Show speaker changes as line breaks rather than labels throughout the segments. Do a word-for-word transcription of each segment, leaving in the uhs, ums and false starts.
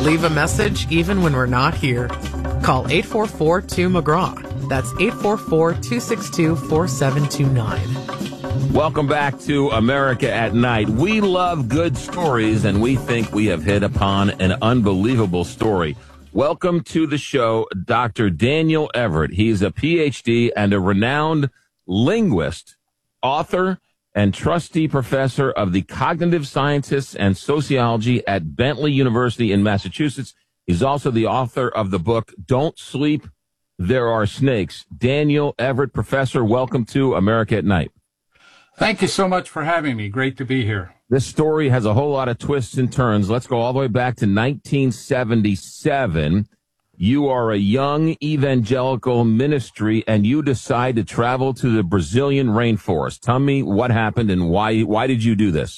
Leave a message even when we're not here. Call eight four four, two, McGraw. That's eight four four, two six two, four seven two nine.
Welcome back to America at Night. We love good stories, and we think we have hit upon an unbelievable story. Welcome to the show, Doctor Daniel Everett. He's a P H D and a renowned linguist, author, and trustee professor of the cognitive sciences and sociology at Bentley University in Massachusetts. He's also the author of the book, Don't Sleep, There Are Snakes. Daniel Everett, professor, welcome to America at Night.
Thank you so much for having me. Great to be here.
This story has a whole lot of twists and turns. Let's go all the way back to nineteen seventy-seven. You are a young evangelical ministry, and you decide to travel to the Brazilian rainforest. Tell me what happened and why why did you do this?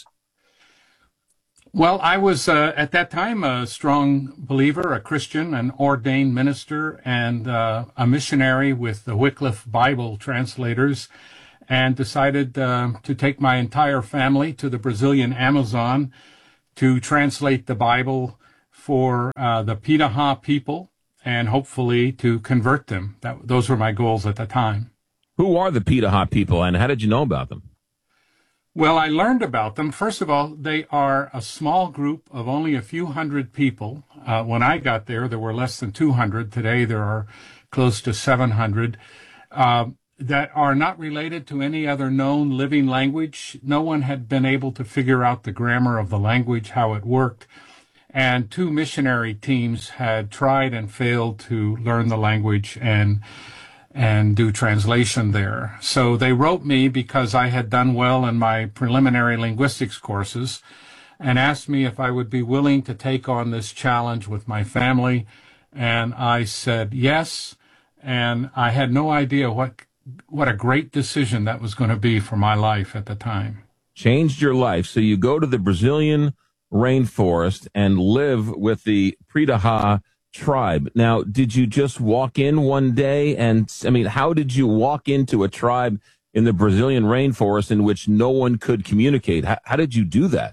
Well, I was, uh, at that time, a strong believer, a Christian, an ordained minister, and uh, a missionary with the Wycliffe Bible translators, and decided uh, to take my entire family to the Brazilian Amazon to translate the Bible for uh, the Piraha people and hopefully to convert them. That, those were my goals at the time.
Who are the Piraha people, and how did you know about them?
Well, I learned about them. First of all, they are a small group of only a few hundred people. Uh, when I got there, there were less than two hundred. Today, there are close to seven hundred. Uh, that are not related to any other known living language. No one had been able to figure out the grammar of the language, how it worked. And two missionary teams had tried and failed to learn the language and and do translation there. So they wrote me because I had done well in my preliminary linguistics courses and asked me if I would be willing to take on this challenge with my family. And I said yes. And I had no idea what what a great decision that was going to be for my life at the time.
Changed your life. So you go to the Brazilian rainforest and live with the Piraha tribe. Now, did you just walk in one day? And I mean, how did you walk into a tribe in the Brazilian rainforest in which no one could communicate? How, how did you do that?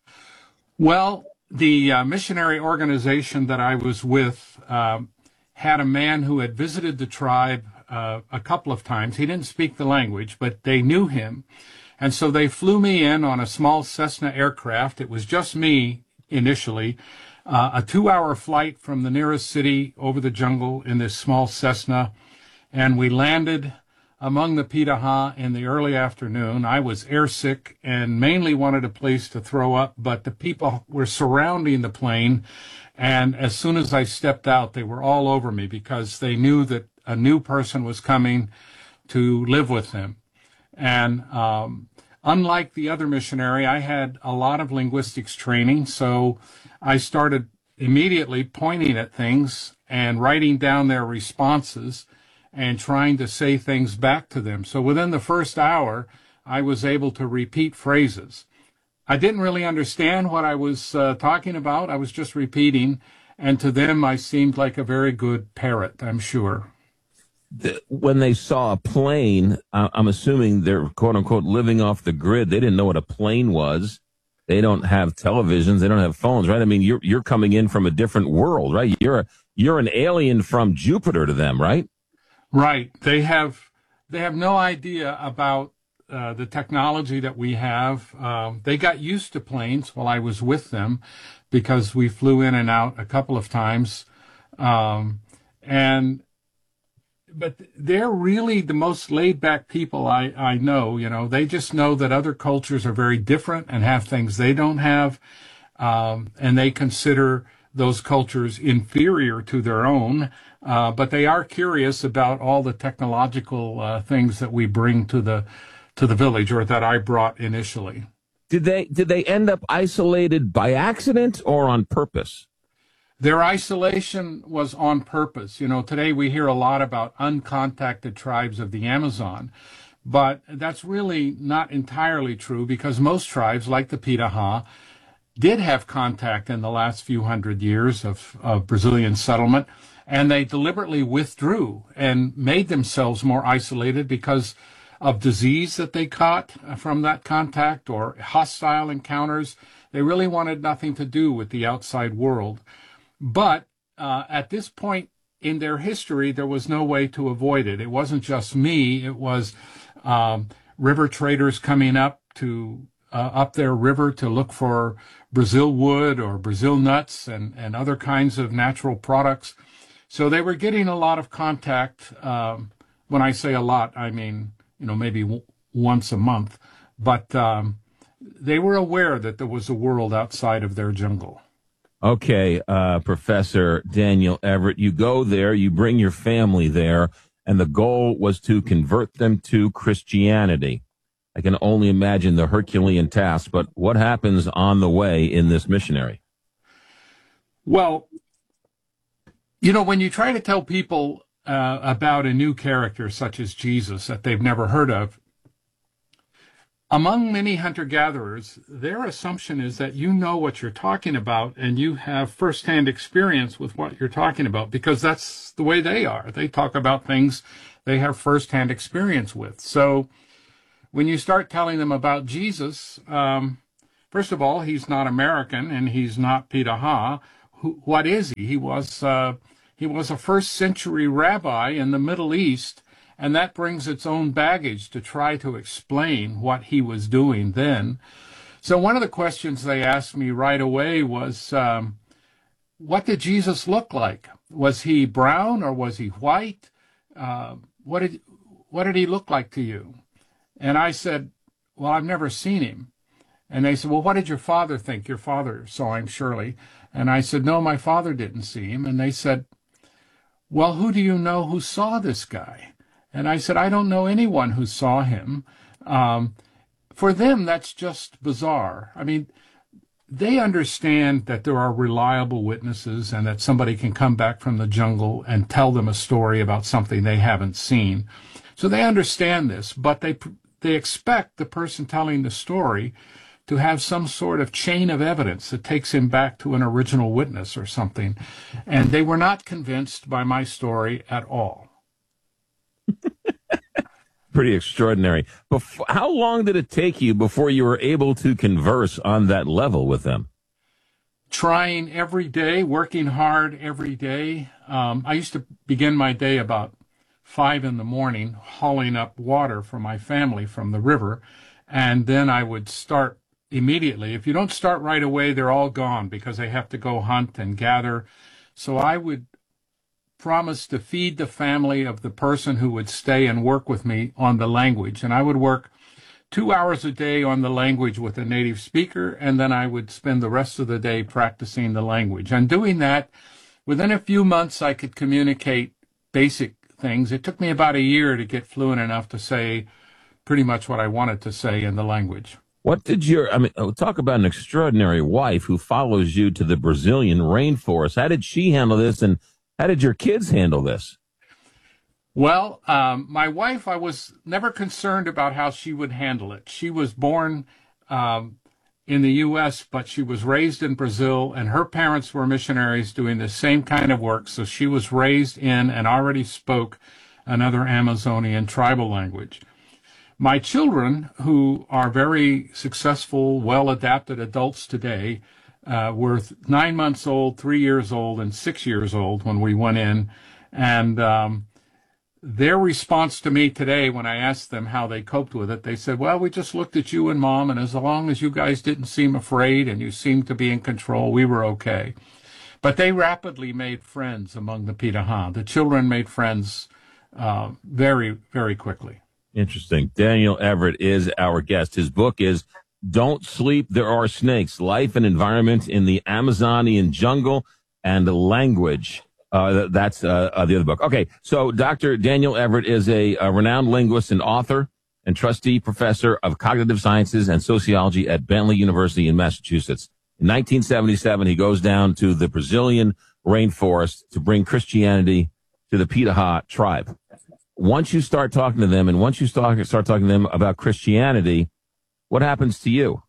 Well, the uh, missionary organization that I was with um, had a man who had visited the tribe Uh, a couple of times. He didn't speak the language, but they knew him. And so they flew me in on a small Cessna aircraft. It was just me initially, uh, a two-hour flight from the nearest city over the jungle in this small Cessna. And we landed among the Piraha in the early afternoon. I was airsick and mainly wanted a place to throw up, but the people were surrounding the plane. And as soon as I stepped out, they were all over me because they knew that a new person was coming to live with them. And um, unlike the other missionary, I had a lot of linguistics training, so I started immediately pointing at things and writing down their responses and trying to say things back to them. So within the first hour, I was able to repeat phrases. I didn't really understand what I was uh, talking about. I was just repeating, and to them, I seemed like a very good parrot, I'm sure.
When they saw a plane, uh, I'm assuming they're, quote-unquote, living off the grid. They didn't know what a plane was. They don't have televisions. They don't have phones, right? I mean, you're you're coming in from a different world, right? You're a, you're an alien from Jupiter to them, right?
Right. They have they have no idea about uh, the technology that we have. Um, they got used to planes while I was with them because we flew in and out a couple of times. Um, and But they're really the most laid-back people I, I know. You know, they just know that other cultures are very different and have things they don't have, um, and they consider those cultures inferior to their own. Uh, but they are curious about all the technological uh, things that we bring to the to the village, or that I brought initially.
Did they did they end up isolated by accident or on purpose?
Their isolation was on purpose. You know, today we hear a lot about uncontacted tribes of the Amazon, but that's really not entirely true because most tribes, like the Piraha, did have contact in the last few hundred years of, of Brazilian settlement, and they deliberately withdrew and made themselves more isolated because of disease that they caught from that contact or hostile encounters. They really wanted nothing to do with the outside world. But uh, at this point in their history, there was no way to avoid it. It wasn't just me. It was um, river traders coming up to uh, up their river to look for Brazil wood or Brazil nuts and, and other kinds of natural products. So they were getting a lot of contact. Um, when I say a lot, I mean, you know, maybe w- once a month. But um, they were aware that there was a world outside of their jungle.
Okay, uh, Professor Daniel Everett, you go there, you bring your family there, and the goal was to convert them to Christianity. I can only imagine the Herculean task, but what happens on the way in this missionary?
Well, you know, when you try to tell people uh, about a new character such as Jesus that they've never heard of, among many hunter-gatherers, their assumption is that you know what you're talking about and you have firsthand experience with what you're talking about, because that's the way they are. They talk about things they have firsthand experience with. So when you start telling them about Jesus, um, first of all, he's not American and he's not Pitaha. Who, what is he? He was, uh, he was a first century rabbi in the Middle East. And that brings its own baggage to try to explain what he was doing then. So one of the questions they asked me right away was, um, what did Jesus look like? Was he brown or was he white? Uh, what did what did he look like to you? And I said, well, I've never seen him. And they said, well, what did your father think? Your father saw him, surely. And I said, no, my father didn't see him. And they said, well, who do you know who saw this guy? And I said, I don't know anyone who saw him. Um, for them, that's just bizarre. I mean, they understand that there are reliable witnesses and that somebody can come back from the jungle and tell them a story about something they haven't seen. So they understand this, but they they expect the person telling the story to have some sort of chain of evidence that takes him back to an original witness or something. And they were not convinced by my story at all.
Pretty extraordinary. Before, how long did it take you before you were able to converse on that level with them?
Trying every day, working hard every day. Um, I used to begin my day about five in the morning, hauling up water for my family from the river, and then I would start immediately. If you don't start right away, they're all gone because they have to go hunt and gather. So I would promised to feed the family of the person who would stay and work with me on the language. And I would work two hours a day on the language with a native speaker, and then I would spend the rest of the day practicing the language. And doing that, within a few months, I could communicate basic things. It took me about a year to get fluent enough to say pretty much what I wanted to say in the language.
What did your, I mean, talk about an extraordinary wife who follows you to the Brazilian rainforest. How did she handle this, and how did your kids handle this?
Well, um, my wife, I was never concerned about how she would handle it. She was born um, in the U S, but she was raised in Brazil, and her parents were missionaries doing the same kind of work. So she was raised in and already spoke another Amazonian tribal language. My children, who are very successful, well-adapted adults today, Uh, were nine months old, three years old, and six years old when we went in. And um, their response to me today, when I asked them how they coped with it, they said, well, we just looked at you and Mom, and as long as you guys didn't seem afraid and you seemed to be in control, we were okay. But they rapidly made friends among the Pitaha. The children made friends uh, very, very quickly.
Interesting. Daniel Everett is our guest. His book is Don't Sleep, There Are Snakes, Life and Environment in the Amazonian Jungle and Language. Uh, that's uh, uh, the other book. Okay, so Doctor Daniel Everett is a, a renowned linguist and author and trustee professor of cognitive sciences and sociology at Bentley University in Massachusetts. In nineteen seventy-seven, he goes down to the Brazilian rainforest to bring Christianity to the Pitaha tribe. Once you start talking to them and once you start, start talking to them about Christianity, what happens to you?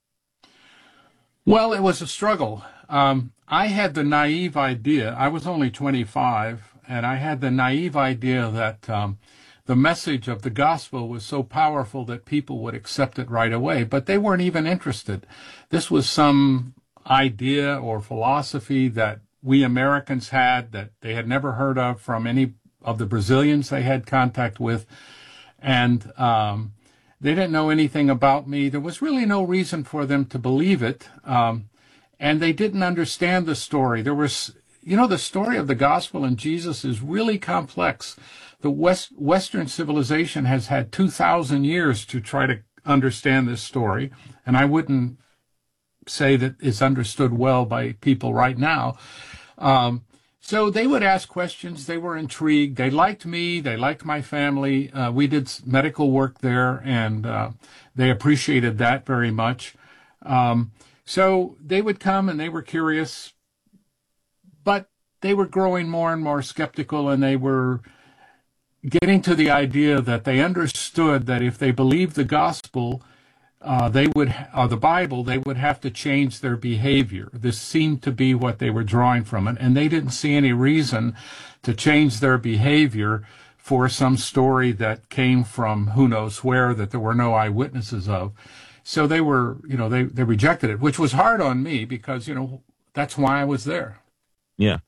Well, it was a struggle. Um, I had the naive idea, I was only twenty-five, and I had the naive idea that um, the message of the gospel was so powerful that people would accept it right away, but they weren't even interested. This was some idea or philosophy that we Americans had that they had never heard of from any of the Brazilians they had contact with. And um, they didn't know anything about me. There was really no reason for them to believe it. Um, and they didn't understand the story. There was, you know, the story of the gospel and Jesus is really complex. The West, Western civilization has had two thousand years to try to understand this story. And I wouldn't say that it's understood well by people right now. Um, so they would ask questions. They were intrigued. They liked me. They liked my family. Uh, we did medical work there, and uh, they appreciated that very much. Um, so they would come, and they were curious, but they were growing more and more skeptical, and they were getting to the idea that they understood that if they believed the gospel, Uh, they would, or the Bible, they would have to change their behavior. This seemed to be what they were drawing from it, and they didn't see any reason to change their behavior for some story that came from who knows where that there were no eyewitnesses of. So they were, you know, they, they rejected it, which was hard on me because, you know, that's why I was there.
Yeah.